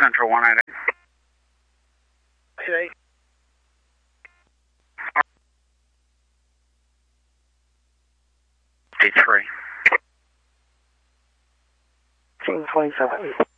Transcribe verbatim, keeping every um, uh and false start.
Central one eight eight. eight eight. D three. Team twenty-seven.